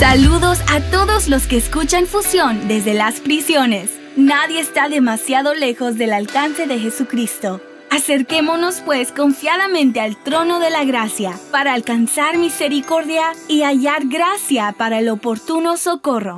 Saludos a todos los que escuchan Fusión desde las prisiones. Nadie está demasiado lejos del alcance de Jesucristo. Acerquémonos pues confiadamente al trono de la gracia para alcanzar misericordia y hallar gracia para el oportuno socorro.